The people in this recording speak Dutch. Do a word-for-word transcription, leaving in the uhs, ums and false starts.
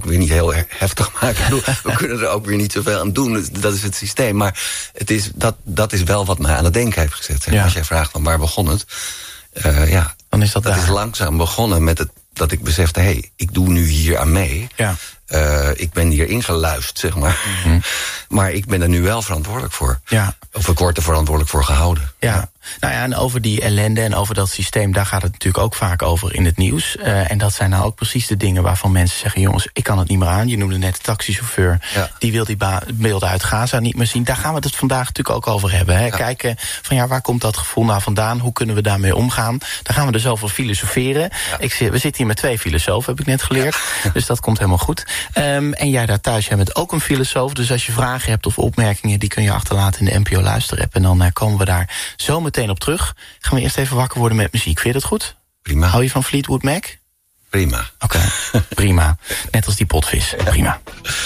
weer niet heel heftig maken. Ik bedoel, we kunnen er ook weer niet zoveel aan doen. Dat is het systeem. Maar het is, dat, dat is wel wat mij aan het denken heeft gezet. Zeg. Ja. Als jij vraagt van waar begon het? Uh, ja, dan is dat, dat daar. is langzaam begonnen met het, dat ik besefte, hé, hey, ik doe nu hier aan mee. Ja. Uh, ik ben hier ingeluisterd, zeg maar. Mm-hmm. Maar ik ben er nu wel verantwoordelijk voor. Ja. Of ik word er verantwoordelijk voor gehouden. Ja. ja. Nou ja, en over die ellende en over dat systeem, daar gaat het natuurlijk ook vaak over in het nieuws. Uh, en dat zijn nou ook precies de dingen waarvan mensen zeggen, jongens, ik kan het niet meer aan. Je noemde net de taxichauffeur, ja. die wil die ba- beelden uit Gaza niet meer zien. Daar gaan we het vandaag natuurlijk ook over hebben. Hè? Ja. Kijken van ja, waar komt dat gevoel nou vandaan? Hoe kunnen we daarmee omgaan? Daar gaan we dus over filosoferen. Ja. Ik zit, we zitten hier met twee filosofen, heb ik net geleerd. Ja. Dus dat komt helemaal goed. Um, en jij daar thuis, jij bent ook een filosoof. Dus als je vragen hebt of opmerkingen, die kun je achterlaten in de N P O Luister-app. En dan uh, komen we daar zo meteen op terug. Gaan we eerst even wakker worden met muziek. Vind je dat goed? Prima. Hou je van Fleetwood Mac? Prima. Oké, okay. Prima. Net als die potvis. Prima.